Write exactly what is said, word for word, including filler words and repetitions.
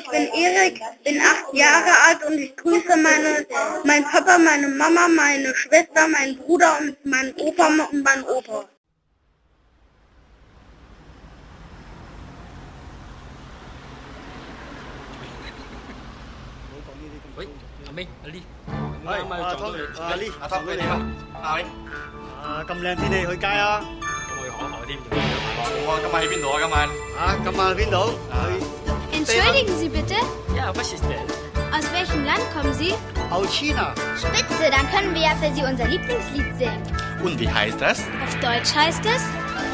ich bin Erik, bin acht Jahre alt und ich grüße meine, meinen Papa, meine Mama, meine Schwester, meinen Bruder und meinen Opa und meinen Opa. Ui, anh Minh, anh đi. Ơi, Mà à, chọn Thông, tôi- à, Ly, À, Thông, đi mà. À, Minh. à,咁靚天氣去街啊！ 我去海海添。我今晚去邊度啊？今晚？ 啊，今晚去邊度？去 Entschuldigen Sie bitte, Ja, was ist denn? aus welchem Land kommen Sie? aus China。 Spitze, dann können wir ja für Sie unser Lieblingslied singen. Und wie heißt das? Auf Deutsch heißt es: